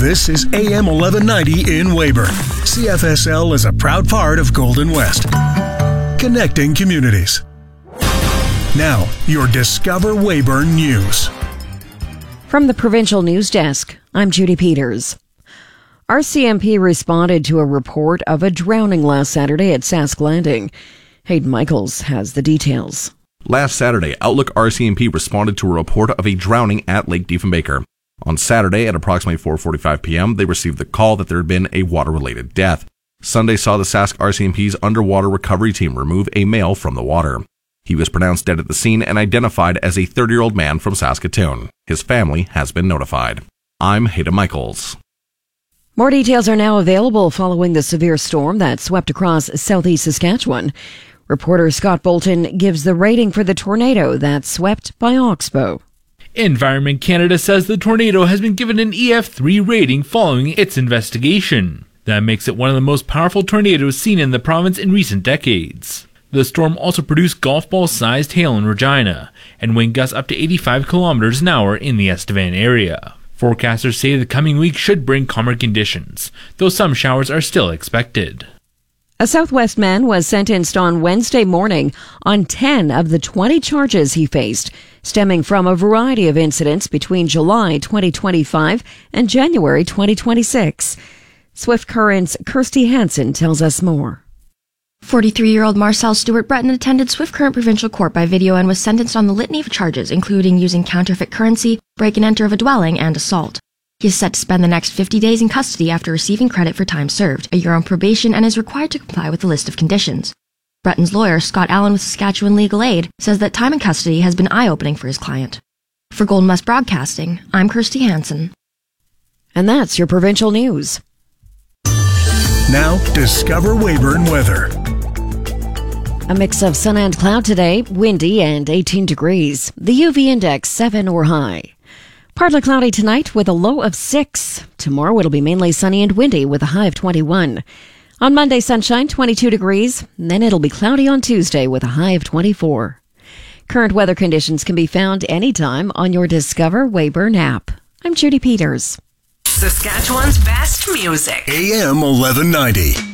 This is AM 1190 in Weyburn. CFSL is a proud part of Golden West. Connecting communities. Now, your Discover Weyburn News. From the Provincial News Desk, I'm Judy Peters. RCMP responded to a report of a drowning last Saturday at Sask Landing. Hayden Michaels has the details. Last Saturday, Outlook RCMP responded to a report of a drowning at Lake Diefenbaker. On Saturday at approximately 4:45 p.m., they received the call that there had been a water-related death. Sunday saw the Sask RCMP's underwater recovery team remove a male from the water. He was pronounced dead at the scene and identified as a 30-year-old man from Saskatoon. His family has been notified. I'm Hayden Michaels. More details are now available following the severe storm that swept across southeast Saskatchewan. Reporter Scott Bolton gives the rating for the tornado that swept by Oxbow. Environment Canada says the tornado has been given an EF3 rating following its investigation. That makes it one of the most powerful tornadoes seen in the province in recent decades. The storm also produced golf ball-sized hail in Regina and wind gusts up to 85 kilometers an hour in the Estevan area. Forecasters say the coming week should bring calmer conditions, though some showers are still expected. A Southwest man was sentenced on Wednesday morning on 10 of the 20 charges he faced, stemming from a variety of incidents between July 2025 and January 2026. Swift Current's Kirsty Hansen tells us more. 43-year-old Marcel Stewart Breton attended Swift Current Provincial Court by video and was sentenced on the litany of charges, including using counterfeit currency, break and enter of a dwelling, and assault. He is set to spend the next 50 days in custody after receiving credit for time served, a year on probation, and is required to comply with the list of conditions. Breton's lawyer, Scott Allen with Saskatchewan Legal Aid, says that time in custody has been eye-opening for his client. For Golden West Broadcasting, I'm Kirsty Hansen. And that's your provincial news. Now, Discover Weyburn weather. A mix of sun and cloud today, windy and 18 degrees. The UV index 7 or high. Partly cloudy tonight with a low of 6. Tomorrow it'll be mainly sunny and windy with a high of 21. On Monday, sunshine, 22 degrees. And then it'll be cloudy on Tuesday with a high of 24. Current weather conditions can be found anytime on your Discover Weyburn app. I'm Judy Peters. Saskatchewan's best music. AM 1190.